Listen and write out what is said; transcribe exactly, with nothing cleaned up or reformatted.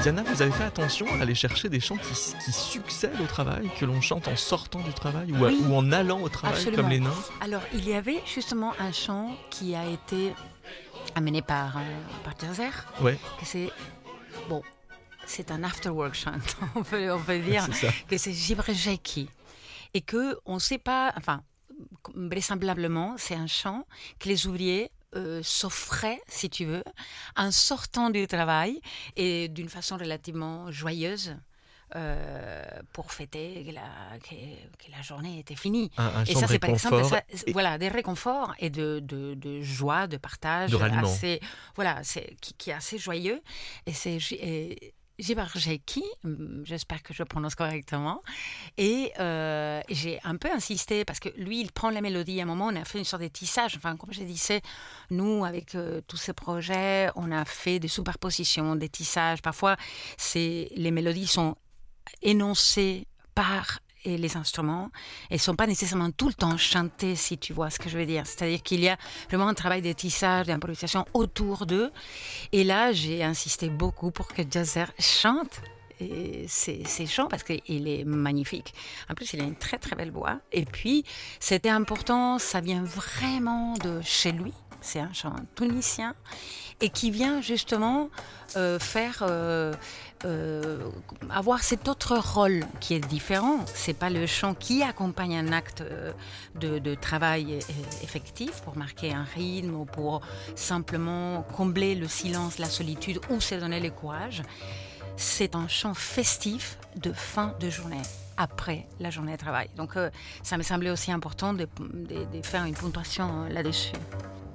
Diana, vous avez fait attention à aller chercher des chants qui, qui succèdent au travail, que l'on chante en sortant du travail ou, à, Oui, ou en allant au travail, absolument. comme les nains? Alors, il y avait justement un chant qui a été amené par, euh, par Jazzer, Ouais. que c'est... Bon, c'est un after-work chant, on peut, on peut dire C'est ça. que c'est Jibrejeki. Et qu'on ne sait pas... Enfin, vraisemblablement, c'est un chant que les ouvriers euh, s'offraient, si tu veux, en sortant du travail et d'une façon relativement joyeuse. Euh, pour fêter que la, que, que la journée était finie. Un, un et chant ça, de c'est par exemple, réconfort. ça, et... voilà, des réconforts et de, de, de joie, de partage. De ralliement. Assez, voilà, c'est, qui, qui est assez joyeux. Et c'est et, Jibrejeki, j'espère que je prononce correctement. Et euh, j'ai un peu insisté parce que lui, il prend la mélodie. À un moment, on a fait une sorte de tissage. Enfin, comme je disais, nous, avec euh, tous ces projets, on a fait des superpositions, des tissages. Parfois, c'est, les mélodies sont énoncées par et les instruments et ne sont pas nécessairement tout le temps chantés, si tu vois ce que je veux dire. C'est-à-dire qu'il y a vraiment un travail de tissage, d'improvisation autour d'eux. Et là, j'ai insisté beaucoup pour que Jazzer chante et ces, ces chants parce qu'il est magnifique. En plus, il a une très très belle voix. Et puis, c'était important, ça vient vraiment de chez lui. C'est un chant tunisien et qui vient justement euh, faire euh, euh, avoir cet autre rôle qui est différent. C'est pas le chant qui accompagne un acte de, de travail effectif pour marquer un rythme ou pour simplement combler le silence, la solitude ou se donner le courage. C'est un chant festif de fin de journée, après la journée de travail. Donc euh, ça me semblait aussi important de, de, de faire une ponctuation là-dessus.